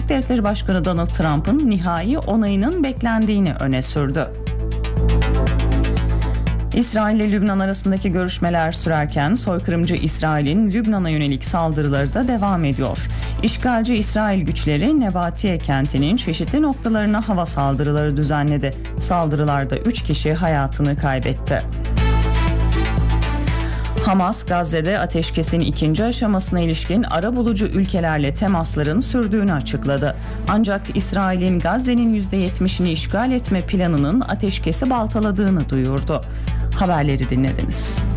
Birleşik Devletleri Başkanı Donald Trump'ın nihai onayının beklendiğini öne sürdü. İsrail ile Lübnan arasındaki görüşmeler sürerken soykırımcı İsrail'in Lübnan'a yönelik saldırıları da devam ediyor. İşgalci İsrail güçleri Nebatiye kentinin çeşitli noktalarına hava saldırıları düzenledi. Saldırılarda 3 kişi hayatını kaybetti. Hamas, Gazze'de ateşkesin ikinci aşamasına ilişkin arabulucu ülkelerle temasların sürdüğünü açıkladı. Ancak İsrail'in Gazze'nin %70'ini işgal etme planının ateşkesi baltaladığını duyurdu. Haberleri dinlediniz.